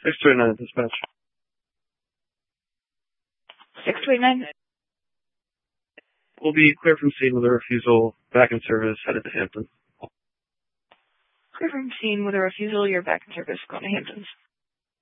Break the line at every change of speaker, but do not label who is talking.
629 dispatch.
629.
We'll be clear from scene with a refusal, back in service, headed to Hampton.
Clear from scene with a refusal, you're back in service, going to Hamptons.